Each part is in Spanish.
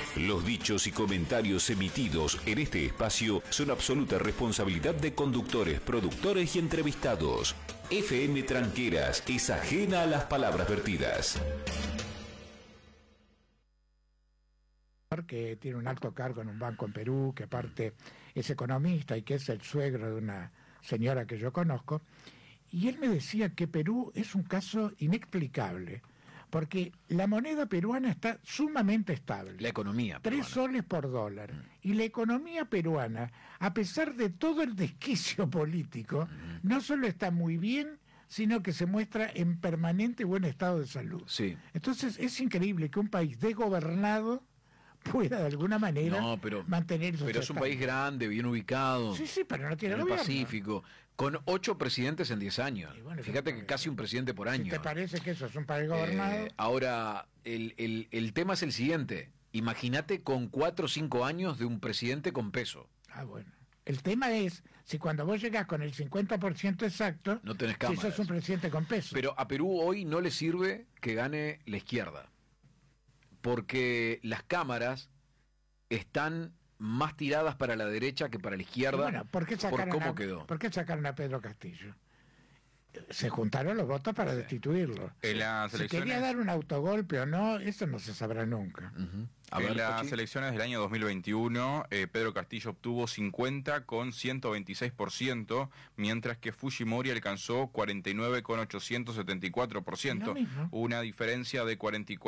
Los dichos y comentarios emitidos en este espacio son absoluta responsabilidad de conductores, productores y entrevistados. FM Tranqueras es ajena a las palabras vertidas. Que tiene un alto cargo en un banco en Perú, que aparte es economista y que es el suegro de una señora que yo conozco, y él me decía que Perú es un caso inexplicable, porque la moneda peruana está sumamente estable. La economía peruana. 3 soles por dólar. Y la economía peruana, a pesar de todo el desquicio político, no solo está muy bien, sino que se muestra en permanente buen estado de salud. Sí. Entonces es increíble que un país desgobernado pueda de alguna manera mantener esos pero es un país grande, bien ubicado. Sí, pero no tiene en el gobierno. Pacífico, con 8 presidentes en 10 años. Bueno, fíjate que casi un presidente por año. ¿Si te parece que eso es un país gobernado? Ahora, el tema es el siguiente. Imagínate con 4 o 5 años de un presidente con peso. Bueno. El tema es, si cuando vos llegás con el 50% exacto, no tenés cámaras. Si sos un presidente con peso. Pero a Perú hoy no le sirve que gane la izquierda, porque las cámaras están más tiradas para la derecha que para la izquierda. Bueno, ¿por cómo quedó? ¿Por qué sacaron a Pedro Castillo? Se juntaron los votos para destituirlo. Si quería dar un autogolpe o no, eso no se sabrá nunca. En las elecciones del año 2021, Pedro Castillo obtuvo 50,126%, mientras que Fujimori alcanzó 49,874%, una diferencia de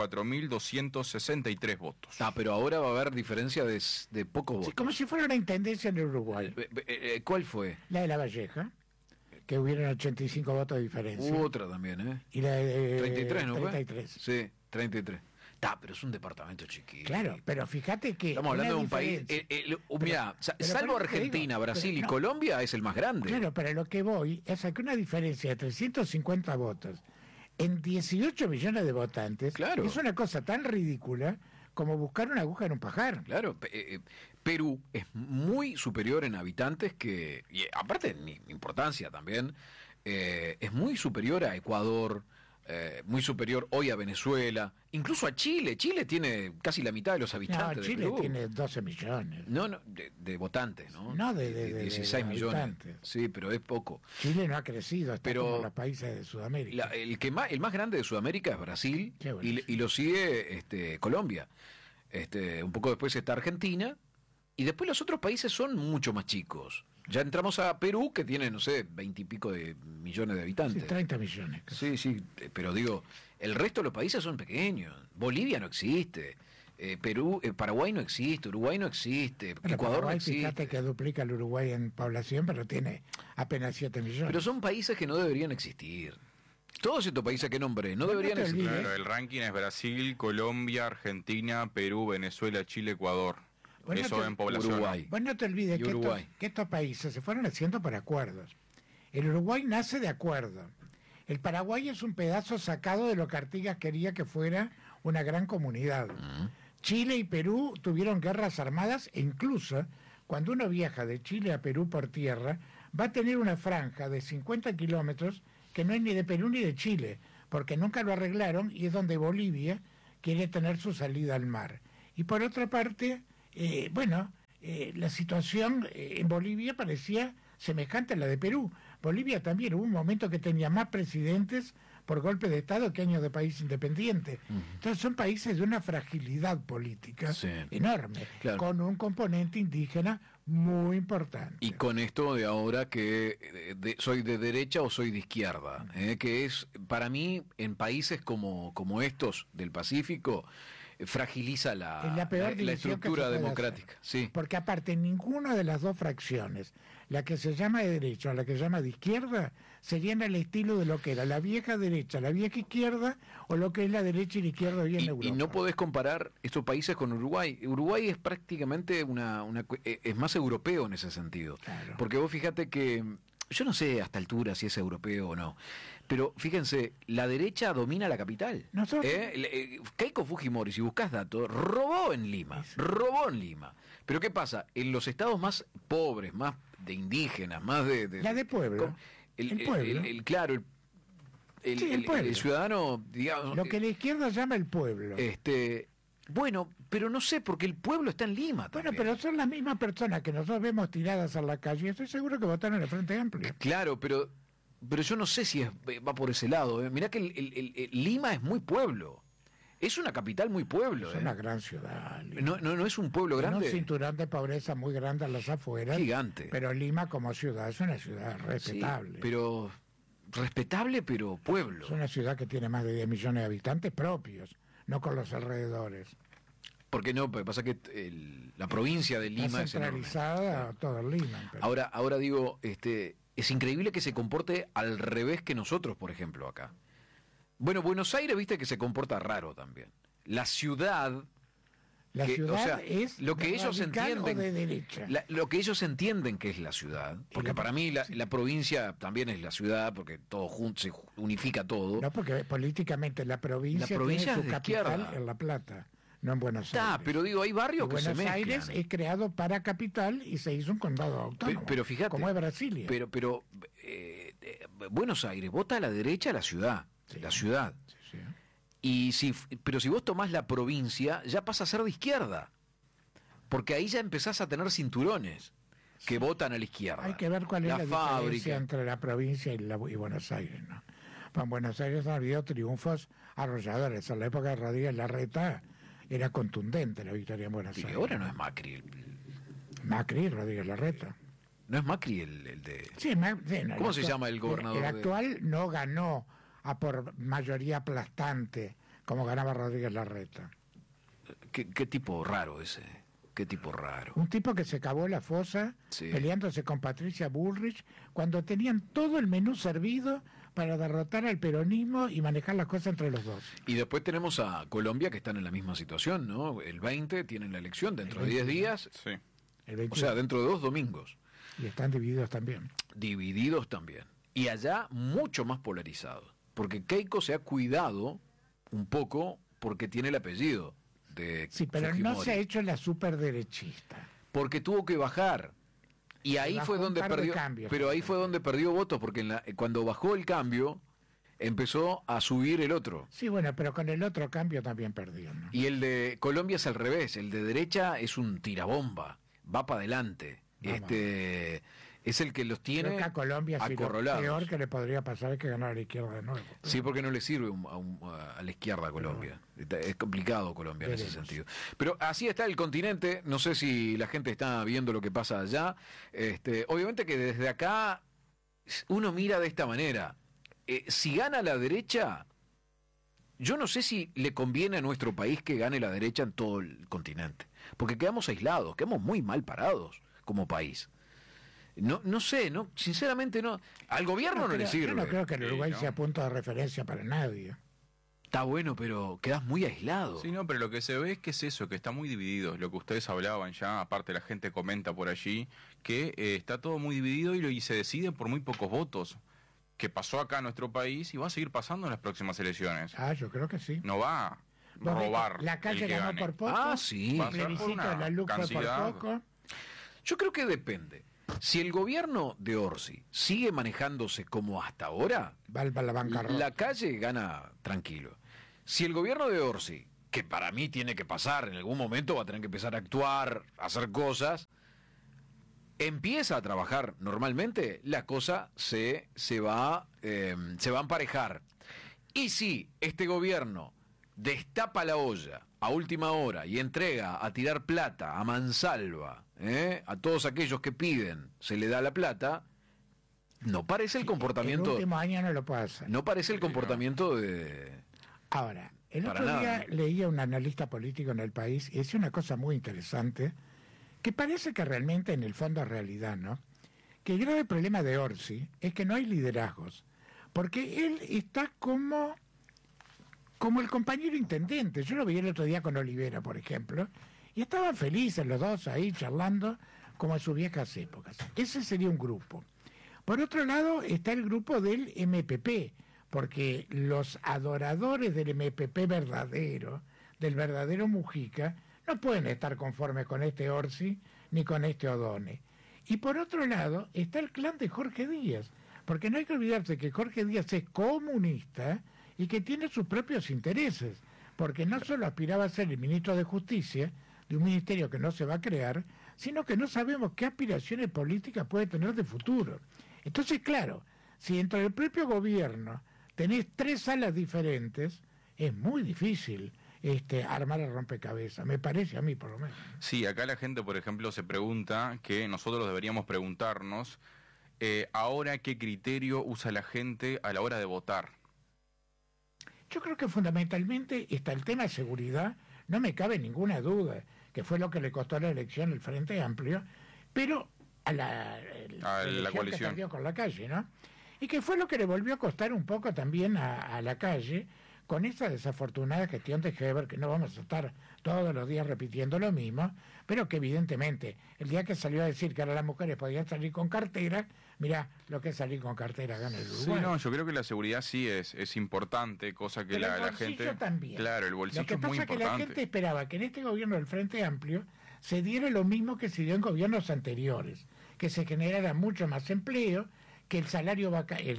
44.263 votos. Pero ahora va a haber diferencia de pocos votos. Sí, como si fuera una intendencia en Uruguay. ¿Cuál fue? La de La Valleja, que hubieron 85 votos de diferencia. Hubo otra también, ¿eh? Y la de 33, ¿no 33. Fue? Sí, 33. Pero es un departamento chiquito. Claro, pero fíjate que... Estamos hablando de un país... Mira, salvo Argentina, Brasil y Colombia, es el más grande. Claro, pero lo que voy es a que una diferencia de 350 votos en 18 millones de votantes es una cosa tan ridícula como buscar una aguja en un pajar. Claro, Perú es muy superior en habitantes que, y aparte en importancia también, es muy superior a Ecuador, muy superior hoy a Venezuela, incluso a Chile. Chile tiene casi la mitad de los habitantes. No, Chile tiene 12 millones. No, de votantes, ¿no? No, de 16 millones. Habitantes. Sí, pero es poco. Chile no ha crecido, está como los países de Sudamérica. El más grande de Sudamérica es Brasil y lo sigue Colombia. Un poco después está Argentina y después los otros países son mucho más chicos. Ya entramos a Perú, que tiene, no sé, 20 y pico de millones de habitantes. Sí, 30 millones. Sí, pero digo, el resto de los países son pequeños. Bolivia no existe. Paraguay no existe, Uruguay no existe, Ecuador Paraguay, no existe. Fíjate que duplica el Uruguay en población, pero tiene apenas 7 millones. Pero son países que no deberían existir. Todos estos países que nombré no deberían existir. Claro, el ranking es Brasil, Colombia, Argentina, Perú, Venezuela, Chile, Ecuador. Eso en población. Uruguay. Vos no te olvides que estos países se fueron haciendo por acuerdos. El Uruguay nace de acuerdo. El Paraguay es un pedazo sacado de lo que Artigas quería que fuera una gran comunidad. Chile y Perú tuvieron guerras armadas e incluso cuando uno viaja de Chile a Perú por tierra va a tener una franja de 50 kilómetros que no es ni de Perú ni de Chile, porque nunca lo arreglaron y es donde Bolivia quiere tener su salida al mar. Y por otra parte, la situación en Bolivia parecía semejante a la de Perú. Bolivia también hubo un momento que tenía más presidentes por golpe de Estado que años de país independiente. Entonces son países de una fragilidad política enorme, con un componente indígena muy importante. Y con esto de ahora que soy de derecha o soy de izquierda, que es, para mí, en países como estos del Pacífico, fragiliza la estructura democrática. Sí. Porque aparte ninguna de las dos fracciones, la que se llama de derecha o la que se llama de izquierda, serían al estilo de lo que era la vieja derecha, la vieja izquierda o lo que es la derecha y la izquierda hoy en Europa. Y no podés comparar estos países con Uruguay. Uruguay es prácticamente es más europeo en ese sentido. Claro. Porque vos fíjate que yo no sé a esta altura si es europeo o no, pero fíjense, la derecha domina la capital. Keiko Fujimori, si buscás datos, robó en Lima. Pero ¿qué pasa? En los estados más pobres, más de indígenas, más de la de pueblo. El pueblo. El ciudadano, digamos. Lo que la izquierda llama el pueblo. Bueno, pero no sé, porque el pueblo está en Lima también. Bueno, pero son las mismas personas que nosotros vemos tiradas a la calle. Estoy seguro que votaron en el Frente Amplio. Claro, pero yo no sé si va por ese lado. Mirá que Lima es muy pueblo. Es una capital muy pueblo. Es una gran ciudad. No es un pueblo grande. Es un cinturón de pobreza muy grande a las afueras. Gigante. Pero Lima como ciudad es una ciudad respetable. Sí, pero respetable, pero pueblo. Es una ciudad que tiene más de 10 millones de habitantes propios, no con los alrededores. Porque no, pasa que la provincia de Lima es centralizada, todo en Lima. Pero... Ahora digo, es increíble que se comporte al revés que nosotros, por ejemplo, acá. Bueno, Buenos Aires, viste que se comporta raro también. La ciudad es lo que ellos entienden de derecha. Lo que ellos entienden que es la ciudad, porque para mí la provincia también es la ciudad, porque todo junto se unifica todo. No, porque políticamente la provincia tiene su capital en La Plata, no en Buenos Aires. Pero digo, hay barrios que se mezclan. Buenos Aires es creado para capital y se hizo un condado autónomo. Pero fíjate, como es Brasilia. Pero Buenos Aires vota a la derecha la ciudad, la ciudad. Sí. Pero si vos tomás la provincia, ya pasa a ser de izquierda. Porque ahí ya empezás a tener cinturones que votan a la izquierda. Hay que ver cuál es la diferencia entre la provincia y Buenos Aires, ¿no? En Buenos Aires ha habido triunfos arrolladores. En la época de Rodríguez Larreta era contundente la victoria en Buenos Aires. Y ahora no es Macri. Macri, Rodríguez Larreta. ¿No es Macri el de...? Sí, ¿Cómo se llama el gobernador? El actual no ganó por mayoría aplastante, como ganaba Rodríguez Larreta. ¿Qué tipo raro ese? ¿Qué tipo raro? Un tipo que se cavó la fosa, peleándose con Patricia Bullrich, cuando tenían todo el menú servido para derrotar al peronismo y manejar las cosas entre los dos. Y después tenemos a Colombia, que están en la misma situación, ¿no? El 20 tienen la elección, dentro de 10 días. Sí. O sea, dentro de 2 domingos. Y están divididos también. Divididos también. Y allá mucho más polarizados. Porque Keiko se ha cuidado un poco porque tiene el apellido de pero Fujimori. No se ha hecho la superderechista. Porque tuvo que bajar. Y ahí fue donde perdió. Pero ahí fue donde perdió votos, porque cuando bajó el cambio, empezó a subir el otro. Sí, bueno, pero con el otro cambio también perdió, ¿no? Y el de Colombia es al revés. El de derecha es un tirabomba. Va para adelante. Es el que los tiene creo que a Colombia acorralados. Lo peor que le podría pasar es que ganar a la izquierda de nuevo. Sí, porque no le sirve a la izquierda a Colombia. Es complicado Colombia en ese sentido. Pero así está el continente. No sé si la gente está viendo lo que pasa allá. Obviamente que desde acá uno mira de esta manera. Si gana la derecha, yo no sé si le conviene a nuestro país que gane la derecha en todo el continente. Porque quedamos aislados, quedamos muy mal parados como país. No sé, sinceramente no. Al gobierno no le sirve. Yo no creo que el Uruguay sea punto de referencia para nadie. Está bueno, pero quedás muy aislado. Sí, pero lo que se ve es que es eso, que está muy dividido. Lo que ustedes hablaban ya, aparte la gente comenta por allí, que está todo muy dividido y se decide por muy pocos votos. Que pasó acá en nuestro país y va a seguir pasando en las próximas elecciones. Yo creo que sí. No va a robar. La calle ganó por poco. Sí. El plebiscito de la LUC fue por poco. Yo creo que depende. Si el gobierno de Orsi sigue manejándose como hasta ahora, la calle gana tranquilo. Si el gobierno de Orsi, que para mí tiene que pasar, en algún momento va a tener que empezar a actuar, a hacer cosas, empieza a trabajar normalmente, la cosa se va a emparejar. Y si este gobierno destapa la olla a última hora y entrega a tirar plata a mansalva, a todos aquellos que piden, se le da la plata, no parece el comportamiento... El último año no lo puede hacer. No parece el comportamiento de... Ahora, el otro día leía un analista político en El País y decía una cosa muy interesante, que parece que realmente en el fondo es realidad, ¿no? Que el grave problema de Orsi es que no hay liderazgos, porque él está como el compañero intendente. Yo lo vi el otro día con Olivera, por ejemplo, y estaban felices los dos ahí charlando como en sus viejas épocas. Ese sería un grupo. Por otro lado está el grupo del MPP, porque los adoradores del MPP verdadero, del verdadero Mujica, no pueden estar conformes con este Orsi ni con este O'Donnell. Y por otro lado está el clan de Jorge Díaz, porque no hay que olvidarse que Jorge Díaz es comunista y que tiene sus propios intereses. porque no solo aspiraba a ser el ministro de Justicia, de un ministerio que no se va a crear, sino que no sabemos qué aspiraciones políticas puede tener de futuro. Entonces, claro, si dentro del propio gobierno tenés 3 alas diferentes, es muy difícil armar el rompecabezas, me parece a mí por lo menos. Sí, acá la gente, por ejemplo, se pregunta, que nosotros deberíamos preguntarnos, ahora qué criterio usa la gente a la hora de votar. Yo creo que fundamentalmente está el tema de seguridad, no me cabe ninguna duda, que fue lo que le costó la elección el Frente Amplio, pero a la coalición que perdió con la Calle, ¿no? Y que fue lo que le volvió a costar un poco también a la Calle, con esa desafortunada gestión de Heber, que no vamos a estar todos los días repitiendo lo mismo, pero que evidentemente, el día que salió a decir que ahora las mujeres podían salir con cartera, mirá lo que es salir con cartera gana el Uruguay. Sí, no, yo creo que la seguridad sí es importante, cosa que la gente... también. Claro, el bolsillo es muy importante. Lo que pasa es que la gente esperaba que en este gobierno del Frente Amplio se diera lo mismo que se dio en gobiernos anteriores, que se generara mucho más empleo, que el salario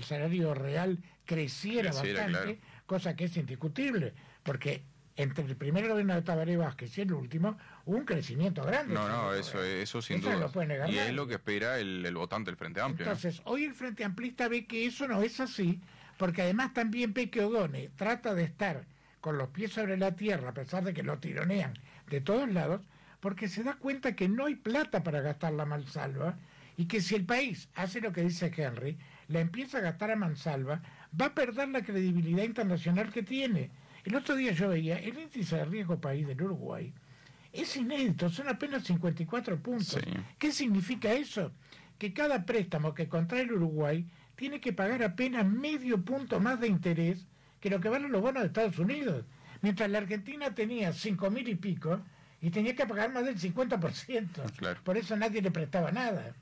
real creciera bastante, claro. Cosa que es indiscutible, porque entre el primer gobierno de Tabaré Vázquez y el último hubo un crecimiento grande. No, eso sin duda. Y es lo que espera el votante del Frente Amplio. Entonces, hoy el Frente Amplista ve que eso no es así, porque además también ve que O'Donnell trata de estar con los pies sobre la tierra, a pesar de que lo tironean de todos lados, porque se da cuenta que no hay plata para gastarla a mansalva, y que si el país hace lo que dice Henry, la empieza a gastar a mansalva, va a perder la credibilidad internacional que tiene. El otro día yo veía, el índice de riesgo país del Uruguay es inédito, son apenas 54 puntos. Sí. ¿Qué significa eso? Que cada préstamo que contrae el Uruguay tiene que pagar apenas medio punto más de interés que lo que valen los bonos de Estados Unidos. Mientras la Argentina tenía 5.000 y pico y tenía que pagar más del 50%. Claro. Por eso nadie le prestaba nada.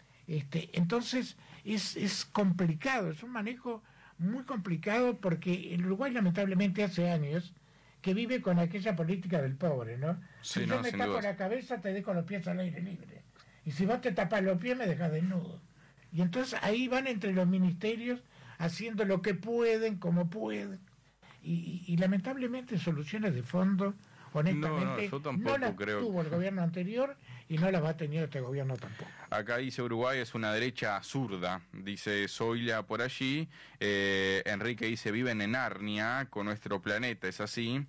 Entonces es complicado, es un manejo muy complicado, porque el Uruguay lamentablemente hace años que vive con aquella política del pobre, ¿no? Sí, si yo me tapo la cabeza, te dejo los pies al aire libre. Y si vos te tapas los pies, me dejas desnudo. Y entonces ahí van entre los ministerios haciendo lo que pueden, como pueden. Y lamentablemente soluciones de fondo, honestamente, no las tuvo el gobierno anterior y no las va a tener este gobierno tampoco. Acá dice Uruguay es una derecha zurda, dice Zoila por allí. Enrique dice viven en Narnia con nuestro planeta, es así.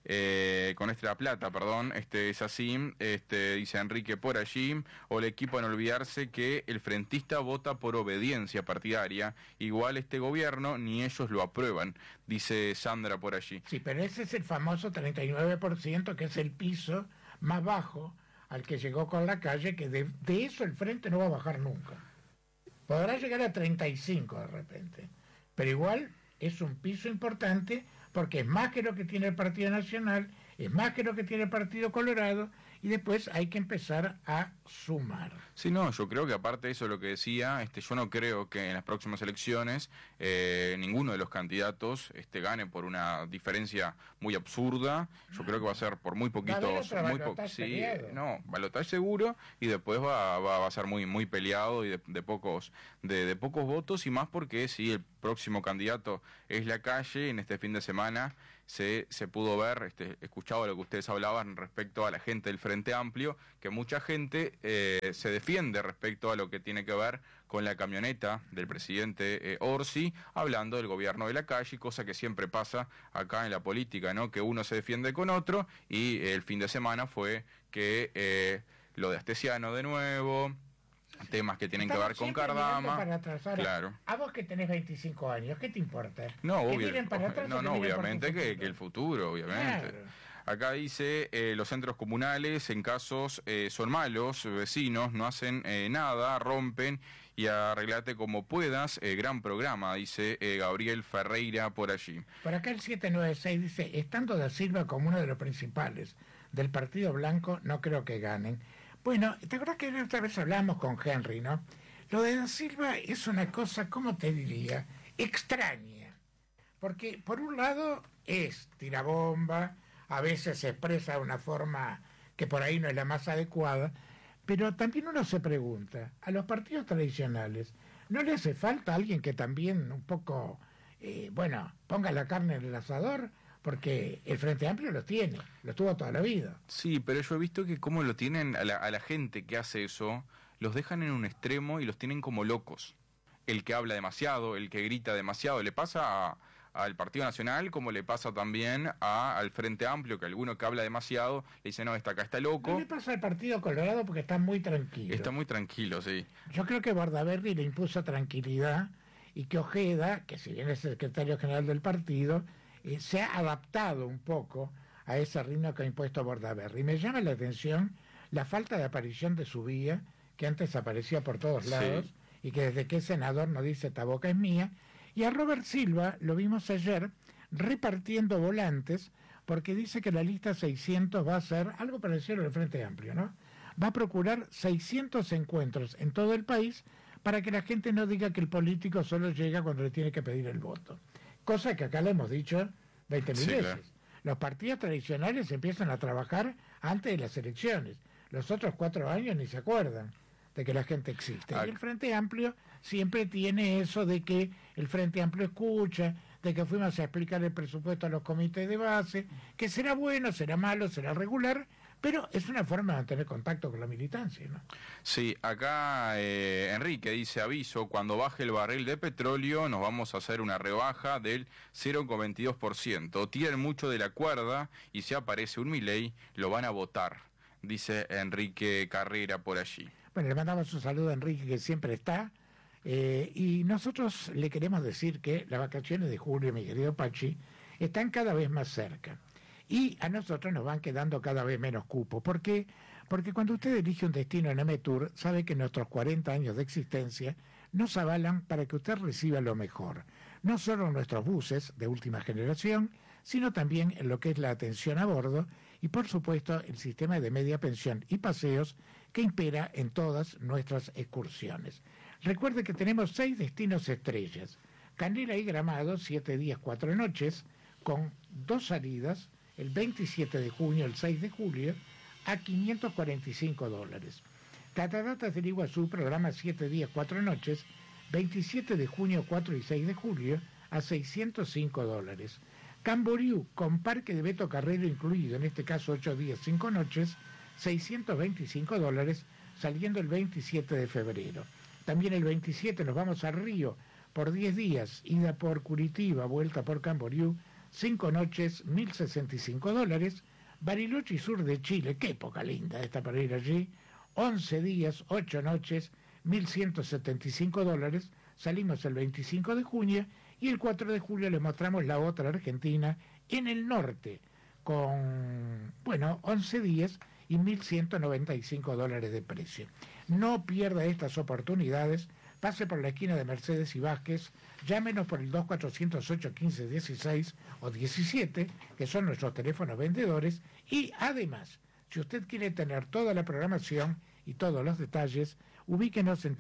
Con nuestra plata, perdón, es así, dice Enrique por allí. O el equipo, no olvidarse que el frentista vota por obediencia partidaria, igual este gobierno ni ellos lo aprueban, dice Sandra por allí. Sí, pero ese es el famoso 39%, que es el piso más bajo al que llegó con la Calle, que de eso el frente no va a bajar nunca. Podrá llegar a 35 de repente, pero igual es un piso importante, porque es más que lo que tiene el Partido Nacional, es más que lo que tiene el Partido Colorado, y después hay que empezar a sumar. Sí, no, yo creo que aparte de eso, lo que decía, yo no creo que en las próximas elecciones ninguno de los candidatos gane por una diferencia muy absurda. Yo creo que va a ser por muy poquitos, balotaje seguro, y después va a ser muy peleado y de pocos votos, y más porque si el próximo candidato es la Calle, en este fin de semana se pudo ver, escuchado lo que ustedes hablaban respecto a la gente del Frente Amplio, que mucha gente se defiende respecto a lo que tiene que ver con la camioneta del presidente Orsi, hablando del gobierno de la Calle, cosa que siempre pasa acá en la política, ¿no? Que uno se defiende con otro, y el fin de semana fue que lo de Astesiano de nuevo, temas que tienen que ver con Cardama. Claro. A vos que tenés 25 años, ¿qué te importa? No, obviamente que el futuro, obviamente. Claro. Acá dice, los centros comunales en casos son malos, vecinos no hacen nada, rompen y arreglate como puedas, gran programa, dice Gabriel Ferreira por allí. Por acá el 796 dice, estando Da Silva como uno de los principales del Partido Blanco, no creo que ganen. Bueno, ¿te acuerdas que otra vez hablamos con Henry, no? Lo de Da Silva es una cosa, ¿cómo te diría? Extraña. Porque por un lado es tirabomba, a veces se expresa de una forma que por ahí no es la más adecuada, pero también uno se pregunta, a los partidos tradicionales, ¿no le hace falta alguien que también un poco, ponga la carne en el asador? porque el Frente Amplio los tiene, los tuvo toda la vida. Sí, pero yo he visto que como lo tienen a la gente que hace eso, los dejan en un extremo y los tienen como locos. El que habla demasiado, el que grita demasiado, le pasa al Partido Nacional como le pasa también al Frente Amplio, que alguno que habla demasiado le dice, no, acá está loco. No le pasa al Partido Colorado porque está muy tranquilo. Está muy tranquilo, sí. Yo creo que Bordaberry le impuso tranquilidad y que Ojeda, que si bien es secretario general del partido, se ha adaptado un poco a ese ritmo que ha impuesto Bordaberry. Me llama la atención la falta de aparición de Subía, que antes aparecía por todos lados, y que desde que es senador no dice esta boca es mía, y a Robert Silva lo vimos ayer repartiendo volantes, porque dice que la lista 600 va a ser algo parecido al Frente Amplio, ¿no? Va a procurar 600 encuentros en todo el país para que la gente no diga que el político solo llega cuando le tiene que pedir el voto. Cosa que acá le hemos dicho 20.000 veces. Claro. Los partidos tradicionales empiezan a trabajar antes de las elecciones. Los otros 4 años ni se acuerdan de que la gente existe. Y el Frente Amplio siempre tiene eso de que el Frente Amplio escucha, de que fuimos a explicar el presupuesto a los comités de base, que será bueno, será malo, será regular, pero es una forma de mantener contacto con la militancia, ¿no? Sí, acá Enrique dice, aviso, cuando baje el barril de petróleo nos vamos a hacer una rebaja del 0,22%. Tiran mucho de la cuerda y si aparece un Milei, lo van a votar, dice Enrique Carrera por allí. Bueno, le mandamos un saludo a Enrique, que siempre está, y nosotros le queremos decir que las vacaciones de julio, mi querido Pachi, están cada vez más cerca. Y a nosotros nos van quedando cada vez menos cupos. ¿Por qué? Porque cuando usted elige un destino en AMETUR, sabe que nuestros 40 años de existencia nos avalan para que usted reciba lo mejor. No solo nuestros buses de última generación, sino también en lo que es la atención a bordo y, por supuesto, el sistema de media pensión y paseos que impera en todas nuestras excursiones. Recuerde que tenemos 6 destinos estrellas. Canela y Gramado, 7 días, 4 noches, con 2 salidas, el 27 de junio, el 6 de julio, a $545. Cataratas del Iguazú, programa 7 días, 4 noches, 27 de junio, 4 y 6 de julio, a $605. Camboriú, con parque de Beto Carrero incluido, en este caso 8 días, 5 noches, $625, saliendo el 27 de febrero. También el 27 nos vamos a Río por 10 días, ida por Curitiba, vuelta por Camboriú, 5 noches, $1.065. Bariloche y sur de Chile, qué época linda esta para ir allí, 11 días, 8 noches, $1.175. Salimos el 25 de junio y el 4 de julio le mostramos la otra Argentina en el norte, con, 11 días y $1.195 de precio. No pierda estas oportunidades, pase por la esquina de Mercedes y Vázquez, llámenos por el 2408-1516 o 17, que son nuestros teléfonos vendedores, y además, si usted quiere tener toda la programación y todos los detalles, ubíquenos en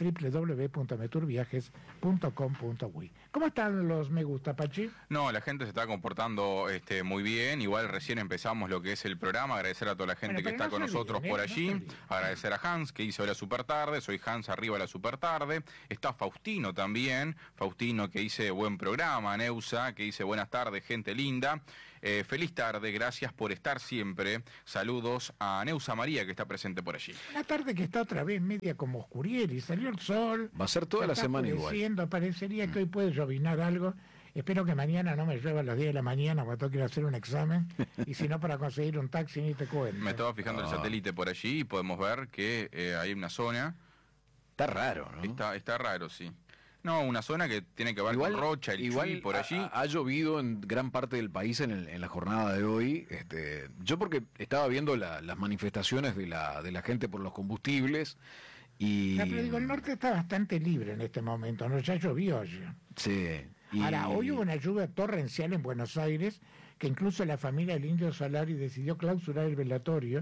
www.meturviajes.com.uy. ¿Cómo están los me gusta, Pachi? No, la gente se está comportando muy bien. Igual recién empezamos lo que es el programa. Agradecer a toda la gente que está con nosotros por allí. Agradecer a Hans, que hizo la super tarde. Soy Hans, arriba la super tarde. Está Faustino también. Faustino, que dice buen programa. Neusa, que dice buenas tardes, gente linda. Feliz tarde, gracias por estar siempre. Saludos a Neusa María, que está presente por allí. Una tarde que está otra vez media como oscuriera y salió el sol. Va a ser toda la semana igual. Parecería que hoy puede llovinar algo. Espero que mañana no me llueva a las 10 de la mañana cuando tengo que ir a hacer un examen. Y si no, para conseguir un taxi ni te cuento. Me estaba fijando el satélite por allí y podemos ver que hay una zona. Está raro, ¿no? Está raro, sí. No, una zona que tiene que ver con Rocha, el Chuy, por allí. Ha llovido en gran parte del país en la jornada de hoy. Yo porque estaba viendo las manifestaciones de la gente por los combustibles y... Pero digo, el norte está bastante libre en este momento, ¿no? Ya llovió hoy. Sí. Ahora, hoy hubo una lluvia torrencial en Buenos Aires, que incluso la familia del Indio Solari decidió clausurar el velatorio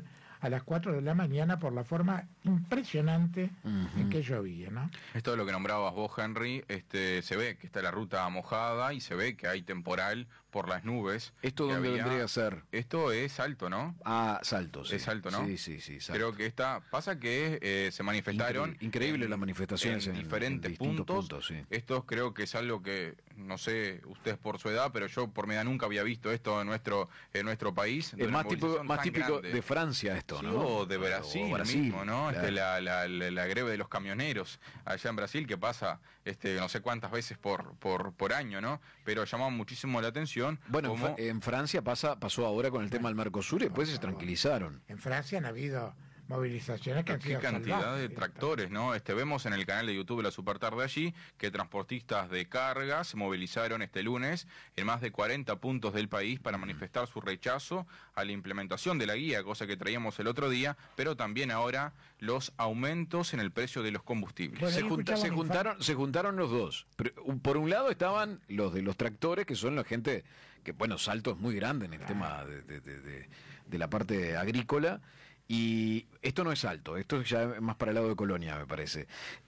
a las 4 de la mañana por la forma impresionante en que llovía, ¿no? Esto de lo que nombrabas vos, Henry, se ve que está la ruta mojada y se ve que hay temporal por las nubes. ¿Esto dónde vendría a ser? Esto es Salto, ¿no? Ah, Salto, sí. Es Salto, ¿no? Sí, Salto. Creo que pasa que se manifestaron... Increíble las manifestaciones en diferentes puntos. Sí. Esto creo que es algo que, no sé, ustedes por su edad, pero yo por mi edad nunca había visto esto en nuestro país. Es más típico de Francia esto, ¿no? O de Brasil, mismo, ¿no? Claro. La greve de los camioneros allá en Brasil, que pasa no sé cuántas veces por año, ¿no? Pero llamaba muchísimo la atención. Bueno, en Francia pasó ahora con el tema del Mercosur y después se tranquilizaron. En Francia han habido movilizaciones que han sido qué cantidad de tractores, ¿no? Vemos en el canal de YouTube de La Supertarde allí que transportistas de cargas se movilizaron este lunes en más de 40 puntos del país para manifestar su rechazo a la implementación de la guía, cosa que traíamos el otro día, pero también ahora los aumentos en el precio de los combustibles. Bueno, se juntaron los dos. Por un lado estaban los de los tractores, que son la gente que, bueno, Salto es muy grande en el tema de la parte agrícola. Y esto no es Salto, esto ya es más para el lado de Colonia, me parece.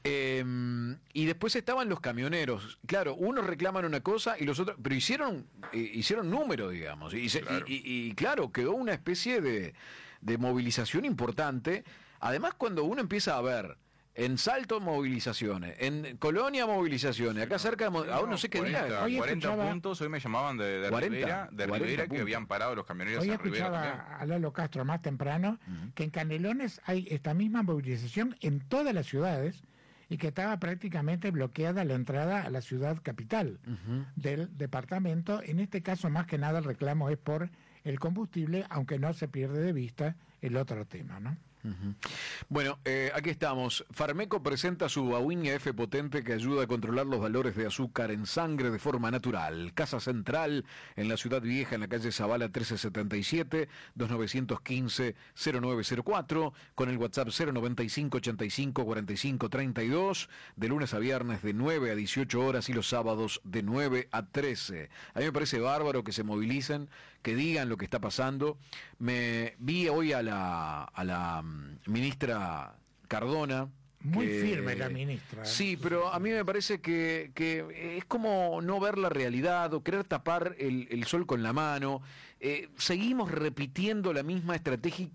Y después estaban los camioneros. Claro, unos reclaman una cosa y los otros, pero hicieron número, digamos. Y claro, quedó una especie de movilización importante. Además, cuando uno empieza a ver en Salto movilizaciones, en Colonia movilizaciones, acá cerca aún no sé qué día. 40 puntos, hoy me llamaban de Rivera que habían parado los camioneros hoy en Rivera también. Escuchaba a Lalo Castro más temprano que en Canelones hay esta misma movilización en todas las ciudades y que estaba prácticamente bloqueada la entrada a la ciudad capital del departamento. En este caso, más que nada, el reclamo es por el combustible, aunque no se pierde de vista el otro tema, ¿no? Bueno, aquí estamos. Farmeco presenta su Bauhinia F potente que ayuda a controlar los valores de azúcar en sangre de forma natural. Casa Central en la Ciudad Vieja, en la calle Zavala 1377, 2915-0904, con el WhatsApp 095-85-45-32, de lunes a viernes de 9 a 18 horas y los sábados de 9 a 13. A mí me parece bárbaro que se movilicen, que digan lo que está pasando. Me vi hoy a la ministra Cardona. Muy firme la ministra. Sí, pero a mí me parece que es como no ver la realidad o querer tapar el sol con la mano. Seguimos repitiendo la misma estrategia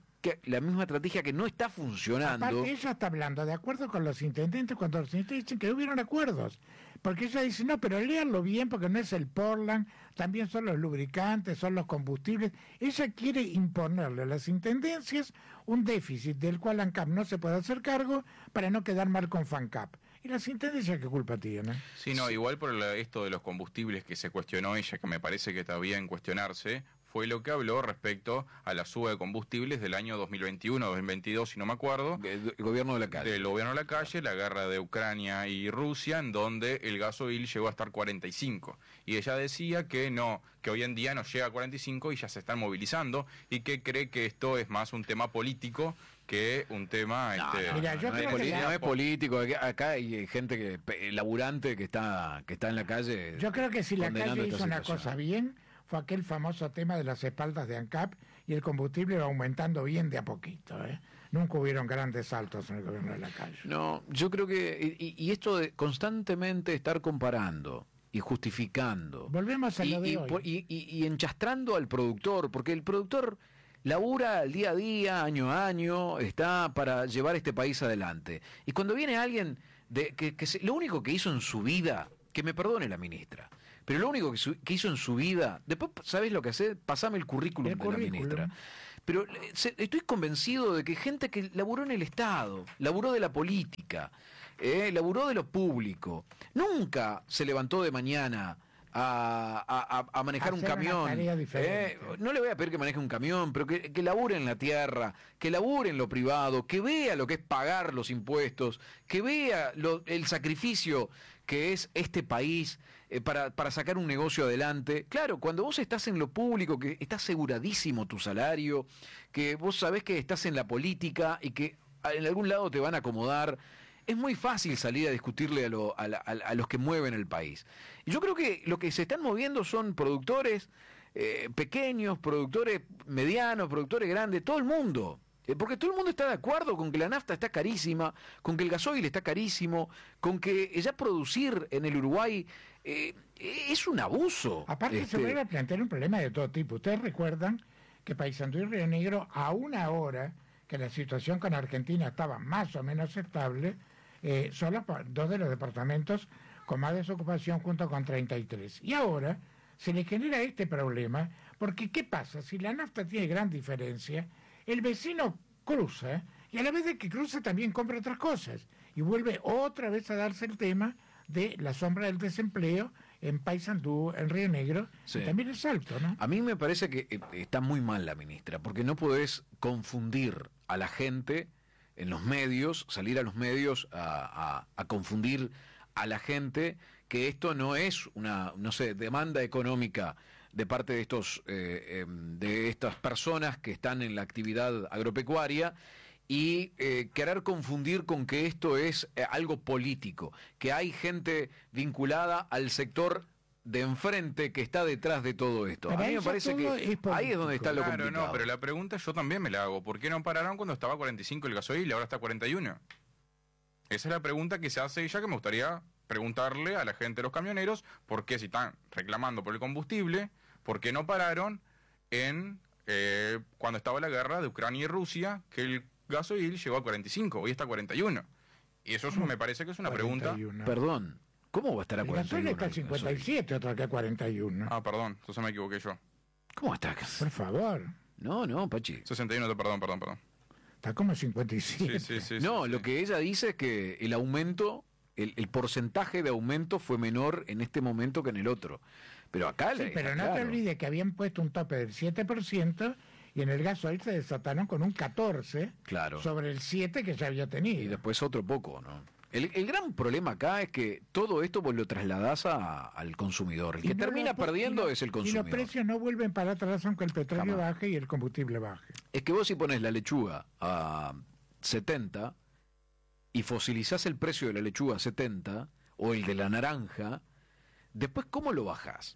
que no está funcionando. Aparte, ella está hablando de acuerdo con los intendentes cuando los intendentes dicen que no hubieron acuerdos. Porque ella dice, no, pero léanlo bien porque no es el Portland, también son los lubricantes, son los combustibles. Ella quiere imponerle a las intendencias un déficit del cual ANCAP no se puede hacer cargo para no quedar mal con FANCAP. ¿Y las intendencias qué culpa tienen? Sí, no, igual por esto de los combustibles que se cuestionó ella, que me parece que todavía en cuestionarse, fue lo que habló respecto a la suba de combustibles del año 2021, 2022, si no me acuerdo. El gobierno de la calle. Del gobierno de la calle, la guerra de Ucrania y Rusia, en donde el gasoil llegó a estar 45. Y ella decía que no, que hoy en día no llega a 45 y ya se están movilizando, y que cree que esto es más un tema político que un tema... Mira, yo creo que no es político, acá hay gente laburante que está en la calle. Yo creo que si la calle hizo una cosa bien, fue aquel famoso tema de las espaldas de ANCAP y el combustible va aumentando bien de a poquito, ¿eh? Nunca hubieron grandes saltos en el gobierno de la calle. No, yo creo que... Y esto de constantemente estar comparando y justificando. Volvemos a lo de hoy. Y enchastrando al productor, porque el productor labura día a día, año a año, está para llevar este país adelante. Y cuando viene alguien lo único que hizo en su vida, que me perdone la ministra, pero lo único que hizo en su vida, después, ¿sabés lo que hace? Pasame el currículum de la ministra. Pero estoy convencido de que gente que laburó en el Estado, laburó de la política, laburó de lo público, nunca se levantó de mañana a manejar un camión. No le voy a pedir que maneje un camión, pero que labure en la tierra, que labure en lo privado, que vea lo que es pagar los impuestos, que vea el sacrificio que es este país para sacar un negocio adelante. Claro, cuando vos estás en lo público, que está aseguradísimo tu salario, que vos sabés que estás en la política y que en algún lado te van a acomodar, es muy fácil salir a discutirle a los que mueven el país. Y yo creo que lo que se están moviendo son productores pequeños, productores medianos, productores grandes, todo el mundo. Porque todo el mundo está de acuerdo con que la nafta está carísima, con que el gasoil está carísimo, con que ya producir en el Uruguay es un abuso. Aparte se vuelve a plantear un problema de todo tipo. Ustedes recuerdan que Paysandú y Río Negro, aún ahora que la situación con Argentina estaba más o menos estable, son los dos de los departamentos con más desocupación junto con 33. Y ahora se le genera este problema, porque ¿qué pasa? Si la nafta tiene gran diferencia, el vecino cruza, y a la vez de que cruza también compra otras cosas, y vuelve otra vez a darse el tema de la sombra del desempleo en Paysandú, en Río Negro, sí. También es alto, ¿no? A mí me parece que está muy mal la ministra, porque no podés confundir a la gente en los medios, salir a los medios a confundir a la gente que esto no es una, no sé, demanda económica de parte de de estas personas que están en la actividad agropecuaria, y querer confundir con que esto es algo político, que hay gente vinculada al sector de enfrente que está detrás de todo esto. Pero a mí me parece que ahí es donde está lo complicado. No, pero la pregunta yo también me la hago. ¿Por qué no pararon cuando estaba 45 el gasoil y ahora está 41? Esa es la pregunta que se hace ella, que me gustaría preguntarle a la gente de los camioneros, por qué si están reclamando por el combustible, por qué no pararon cuando estaba la guerra de Ucrania y Rusia, que el gasoil llegó a 45, hoy está a 41. Y eso me parece que es una 41. Pregunta. Perdón, ¿cómo va a estar a 41? El gasoil está a 57, otra que a 41. Ah, perdón, entonces me equivoqué yo. ¿Cómo está? Por favor. No, Pachi. 61, perdón. Está como 57. Sí, no, lo que ella dice es que el aumento, el porcentaje de aumento fue menor en este momento que en el otro. Pero acá pero no te olvides que habían puesto un tope del 7%, y en el gasoil se desataron con un 14 sobre el 7 que ya había tenido. Y después otro poco, ¿no? El gran problema acá es que todo esto vos lo trasladás al consumidor. El que termina perdiendo es el consumidor. Y los precios no vuelven para atrás aunque el petróleo baje y el combustible baje. Es que vos si pones la lechuga a 70 y fosilizás el precio de la lechuga a 70 o el de la naranja, después ¿cómo lo bajás?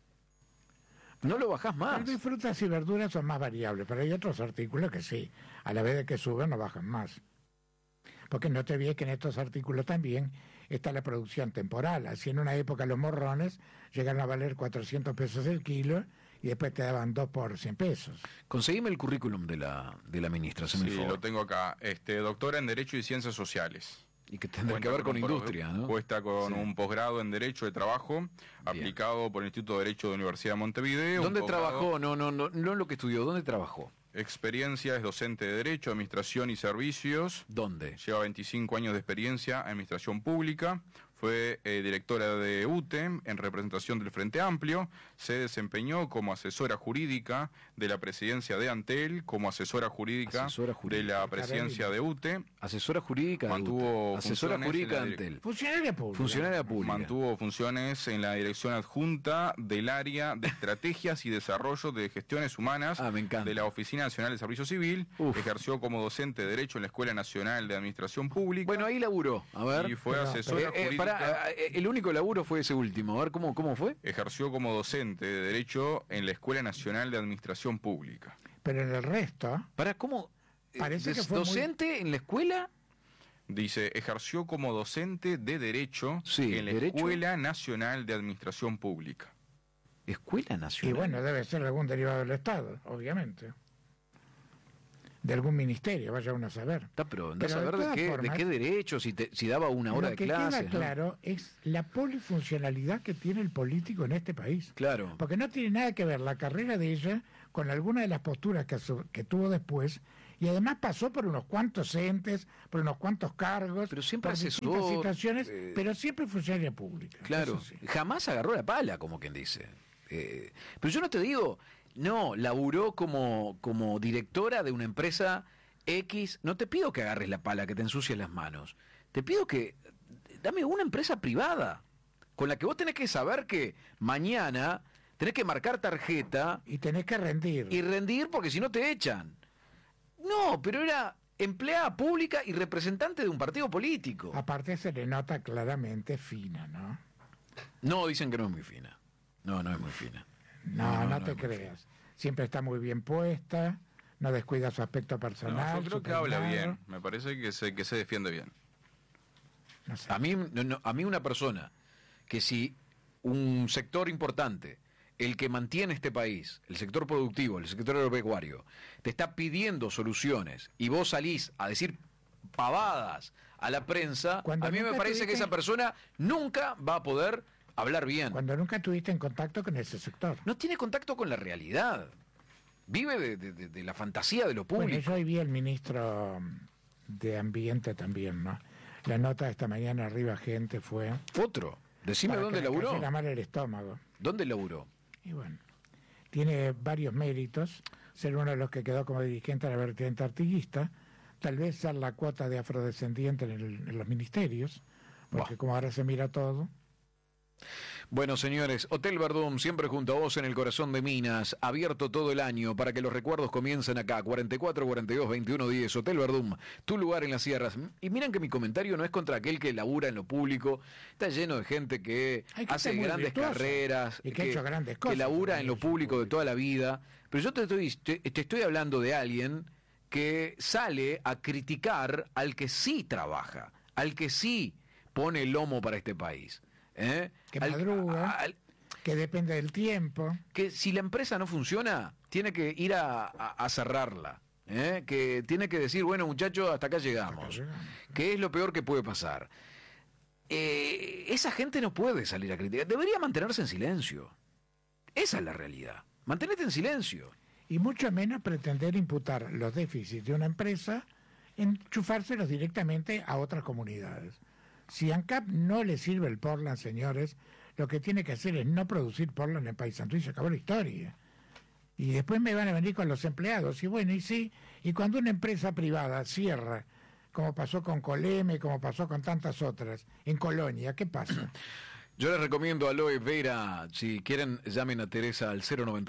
No lo bajás más. Las frutas y verduras son más variables, pero hay otros artículos que sí, a la vez de que suben no bajan más. Porque no te olvides que en estos artículos también está la producción temporal. Así en una época los morrones llegaron a valer 400 pesos el kilo y después te daban 2 por 100 pesos. Conseguime el currículum de la ministra. Sí, lo tengo acá. Doctora en Derecho y Ciencias Sociales. Y que tendrá que ver con industria, ¿no? Cuesta con un posgrado en Derecho de Trabajo, aplicado por el Instituto de Derecho de la Universidad de Montevideo. ¿Dónde trabajó? No lo que estudió, ¿dónde trabajó? Experiencia, es docente de Derecho, Administración y Servicios. ¿Dónde? Lleva 25 años de experiencia en Administración Pública. Fue directora de UTEM en representación del Frente Amplio. Se desempeñó como asesora jurídica de la presidencia de Antel, como asesora jurídica de la presidencia de UTE. Asesora jurídica de UTE. Asesora jurídica de Antel. Funcionaria pública. Mantuvo funciones en la dirección adjunta del área de estrategias y desarrollo de gestiones humanas de la Oficina Nacional de Servicio Civil. Ejerció como docente de Derecho en la Escuela Nacional de Administración Pública. Bueno, ahí laburó. A ver. Y fue asesora jurídica. El único laburo fue ese último. A ver, ¿cómo fue? Ejerció como docente de Derecho en la Escuela Nacional de Administración Pública. Pero en el resto... ¿Cómo? Parece que fue ¿docente en la escuela? Dice, ejerció como docente de Derecho en la Escuela Nacional de Administración Pública. ¿Escuela Nacional? Y bueno, debe ser algún derivado del Estado, obviamente. De algún ministerio, vaya uno a saber. Pero andá a saber de qué derecho, si daba una hora de clase. Lo que queda claro es la polifuncionalidad que tiene el político en este país. Claro. Porque no tiene nada que ver la carrera de ella con alguna de las posturas que tuvo después, y además pasó por unos cuantos entes, por unos cuantos cargos, pero siempre por distintas situaciones, pero siempre funcionaria pública. Claro, sí. Jamás agarró la pala, como quien dice. Pero yo no te digo... No, laburó como directora de una empresa X. No te pido que agarres la pala, que te ensucies las manos. Te pido que dame una empresa privada con la que vos tenés que saber que mañana tenés que marcar tarjeta. Y tenés que rendir. Y rendir porque si no te echan. No, pero era empleada pública y representante de un partido político. Aparte se le nota claramente fina, ¿no? No, dicen que no es muy fina. No es muy fina. No te creas. Siempre está muy bien puesta, no descuida su aspecto personal. No, yo creo que habla bien, me parece que se defiende bien. No sé. A mí una persona que si un sector importante, el que mantiene este país, el sector productivo, el sector agropecuario, te está pidiendo soluciones y vos salís a decir pavadas a la prensa, a mí me parece que esa persona nunca va a poder hablar bien. Cuando nunca estuviste en contacto con ese sector. No tiene contacto con la realidad. Vive de la fantasía de lo público. Bueno, yo hoy vi al ministro de Ambiente también, ¿no? La nota de esta mañana arriba, gente, fue... Otro. Decime dónde laburó. Para que le mal el estómago. ¿Dónde laburó? Y bueno, tiene varios méritos. Ser uno de los que quedó como dirigente de la vertiente artiguista. Tal vez ser la cuota de afrodescendiente en los ministerios. Porque como ahora se mira todo... Bueno, señores, Hotel Verdún, siempre junto a vos en el corazón de Minas, abierto todo el año para que los recuerdos comiencen acá, 44 42 21 10, Hotel Verdún, tu lugar en las sierras. Y miren que mi comentario no es contra aquel que labura en lo público, está lleno de gente que hace grandes carreras, y que ha hecho grandes cosas, que labura en lo público de toda la vida, pero yo te estoy hablando de alguien que sale a criticar al que sí trabaja, al que sí pone el lomo para este país. Que madruga, que depende del tiempo. Que si la empresa no funciona, tiene que ir a cerrarla. Que tiene que decir, bueno, muchachos, hasta acá llegamos. ¿Qué es lo peor que puede pasar? Esa gente no puede salir a criticar. Debería mantenerse en silencio. Esa es la realidad. Mantenete en silencio. Y mucho menos pretender imputar los déficits de una empresa, enchufárselos directamente a otras comunidades. Si a ANCAP no le sirve el Portland, señores, lo que tiene que hacer es no producir Portland en Paysandú y se acabó la historia. Y después me van a venir con los empleados. Y bueno, y sí, y cuando una empresa privada cierra, como pasó con Coleme, como pasó con tantas otras, en Colonia, ¿qué pasa? Yo les recomiendo Aloe Vera, si quieren llamen a Teresa al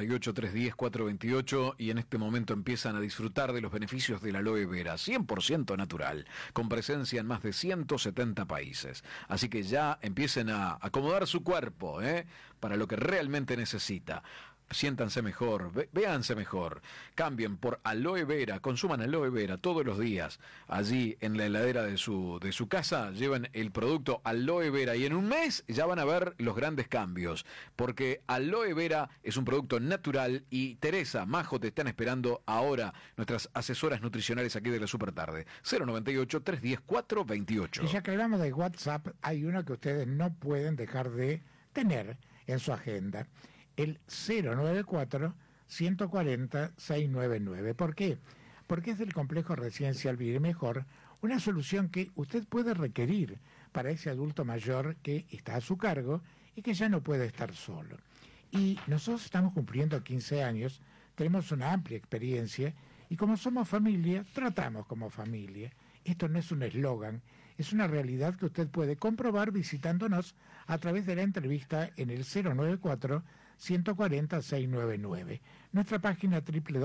098-310-428 y en este momento empiezan a disfrutar de los beneficios del Aloe Vera, 100% natural, con presencia en más de 170 países. Así que ya empiecen a acomodar su cuerpo, para lo que realmente necesita. Siéntanse mejor, véanse mejor, cambien por Aloe Vera, consuman Aloe Vera todos los días. Allí en la heladera de su casa lleven el producto Aloe Vera y en un mes ya van a ver los grandes cambios, porque Aloe Vera es un producto natural y Teresa, Majo, te están esperando ahora nuestras asesoras nutricionales aquí de la Supertarde. 098-310-428. Y ya que hablamos de WhatsApp, hay uno que ustedes no pueden dejar de tener en su agenda. El 094-140-699. ¿Por qué? Porque es del complejo residencial Vivir Mejor, una solución que usted puede requerir para ese adulto mayor que está a su cargo y que ya no puede estar solo. Y nosotros estamos cumpliendo 15 años, tenemos una amplia experiencia y como somos familia, tratamos como familia. Esto no es un eslogan, es una realidad que usted puede comprobar visitándonos a través de la entrevista en el 094-140-699. Nuestra página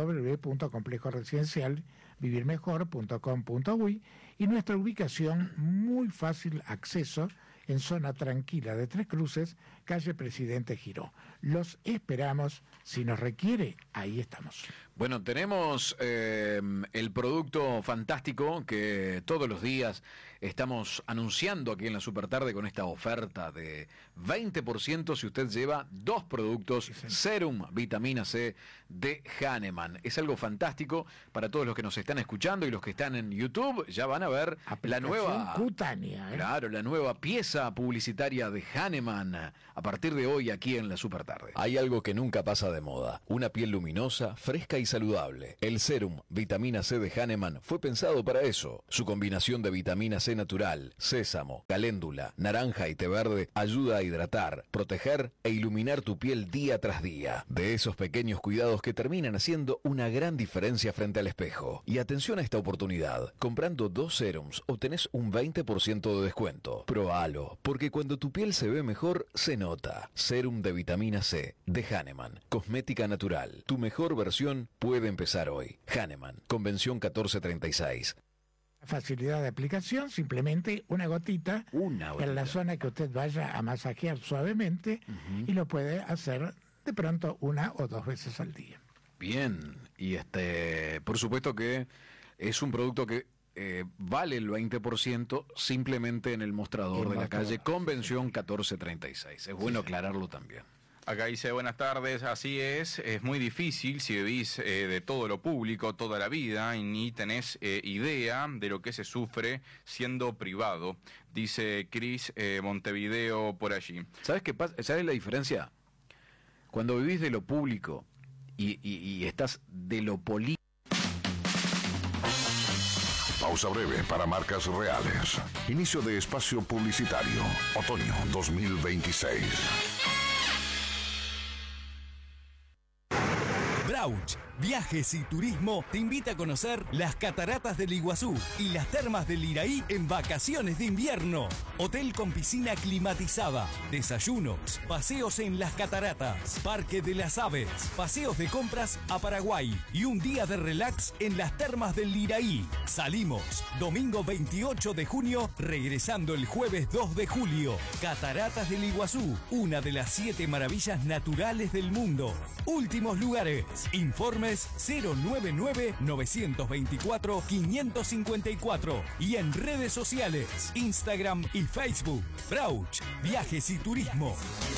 www.complejoresidencialvivirmejor.com.uy y nuestra ubicación muy fácil acceso en zona tranquila de Tres Cruces, calle Presidente Giró. Los esperamos, si nos requiere, ahí estamos. Bueno, tenemos el producto fantástico que todos los días estamos anunciando aquí en la Supertarde con esta oferta de 20% si usted lleva 2 productos, Serum Vitamina C de Hahnemann. Es algo fantástico para todos los que nos están escuchando y los que están en YouTube. Ya van a ver la nueva cutánea, claro, la nueva pieza publicitaria de Hahnemann a partir de hoy aquí en la Supertarde. Hay algo que nunca pasa de moda, una piel luminosa, fresca y saludable. El Serum Vitamina C de Hahnemann fue pensado para eso. Su combinación de vitamina C natural, sésamo, caléndula, naranja y té verde ayuda a hidratar, proteger e iluminar tu piel día tras día. De esos pequeños cuidados que terminan haciendo una gran diferencia frente al espejo. Y atención a esta oportunidad, comprando 2 serums obtenés un 20% de descuento. Probalo, porque cuando tu piel se ve mejor, se nota. Serum de vitamina C de Hahnemann, cosmética natural. Tu mejor versión puede empezar hoy. Hahnemann, Convención 1436. Facilidad de aplicación, simplemente una gotita en la zona que usted vaya a masajear suavemente y lo puede hacer de pronto 1 o 2 veces al día. Bien, y por supuesto que es un producto que vale el 20% simplemente en el mostrador de la calle Convención 1436. Es bueno aclararlo también. Acá dice, buenas tardes, así es muy difícil si vivís de todo lo público toda la vida y ni tenés idea de lo que se sufre siendo privado, dice Cris Montevideo por allí. ¿Sabes qué pasa? ¿Sabes la diferencia? Cuando vivís de lo público y estás de lo político. Pausa breve para marcas reales. Inicio de espacio publicitario. Otoño 2026. Brauch Viajes y Turismo te invita a conocer las cataratas del Iguazú y las termas del Iraí en vacaciones de invierno. Hotel con piscina climatizada, desayunos, paseos en las cataratas, Parque de las Aves, paseos de compras a Paraguay y un día de relax en las termas del Iraí. Salimos domingo 28 de junio, regresando el jueves 2 de julio. Cataratas del Iguazú, una de las 7 maravillas naturales del mundo. Últimos lugares. Informes 099-924-554 y en redes sociales, Instagram y Facebook. Brauch Viajes y Turismo.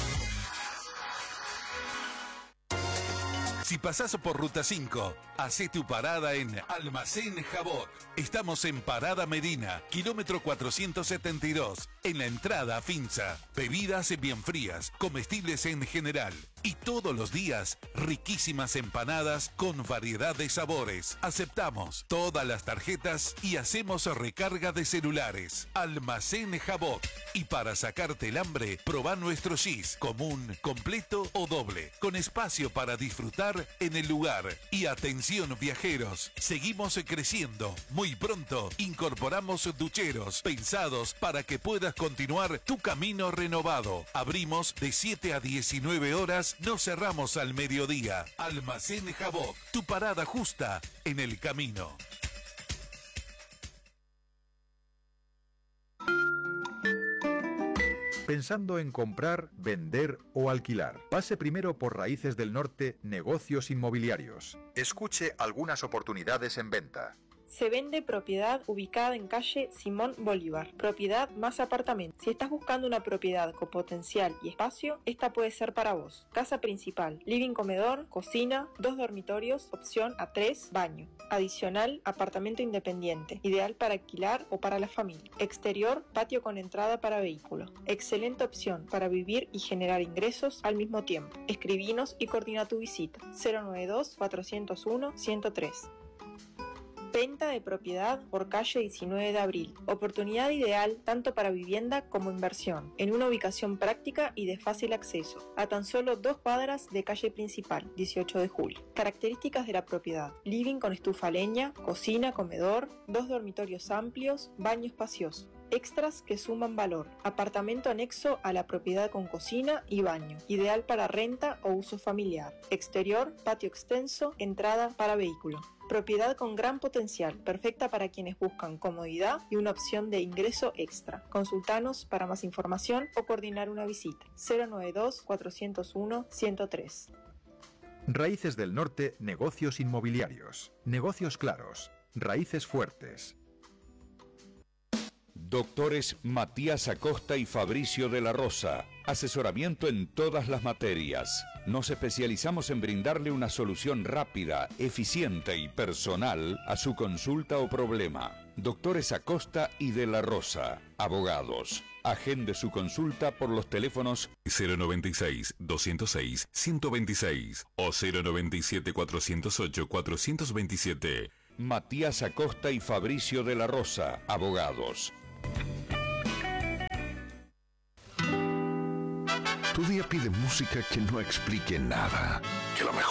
Si pasás por Ruta 5, hacé tu parada en Almacén Jabot. Estamos en Parada Medina, kilómetro 472, en la entrada a Finza. Bebidas bien frías, comestibles en general. Y todos los días, riquísimas empanadas con variedad de sabores. Aceptamos todas las tarjetas y hacemos recarga de celulares. Almacén Jabot. Y para sacarte el hambre, probá nuestro gis, común, completo o doble, con espacio para disfrutar en el lugar. Y atención viajeros, seguimos creciendo. Muy pronto incorporamos ducheros pensados para que puedas continuar tu camino renovado. Abrimos de 7 a 19 horas, no cerramos al mediodía. Almacén Jabot, tu parada justa en el camino. Pensando en comprar, vender o alquilar. Pase primero por Raíces del Norte Negocios Inmobiliarios. Escuche algunas oportunidades en venta. Se vende propiedad ubicada en calle Simón Bolívar, propiedad más apartamento. Si estás buscando una propiedad con potencial y espacio, esta puede ser para vos. Casa principal, living comedor, cocina, 2 dormitorios, opción a 3, baño. Adicional, apartamento independiente, ideal para alquilar o para la familia. Exterior, patio con entrada para vehículos. Excelente opción para vivir y generar ingresos al mismo tiempo. Escribinos y coordina tu visita. 092-401-103. Venta de propiedad por calle 19 de abril. Oportunidad ideal tanto para vivienda como inversión, en una ubicación práctica y de fácil acceso, a tan solo 2 cuadras de calle principal, 18 de julio. Características de la propiedad: living con estufa a leña, cocina, comedor, 2 dormitorios amplios, baño espacioso. Extras que suman valor: apartamento anexo a la propiedad con cocina y baño, ideal para renta o uso familiar. Exterior, patio extenso, entrada para vehículo. Propiedad con gran potencial, perfecta para quienes buscan comodidad y una opción de ingreso extra. Consultanos para más información o coordinar una visita. 092-401-103. Raíces del Norte Negocios Inmobiliarios. Negocios claros. Raíces fuertes. Doctores Matías Acosta y Fabricio de la Rosa. Asesoramiento en todas las materias. Nos especializamos en brindarle una solución rápida, eficiente y personal a su consulta o problema. Doctores Acosta y de la Rosa. Abogados. Agende su consulta por los teléfonos 096-206-126 o 097-408-427. Matías Acosta y Fabricio de la Rosa. Abogados. Tu día pide música que no explique nada, que lo mejor